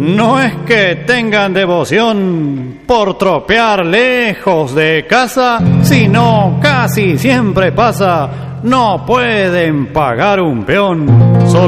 No es que tengan devoción por tropear lejos de casa, sino casi siempre pasa, no pueden pagar un peón.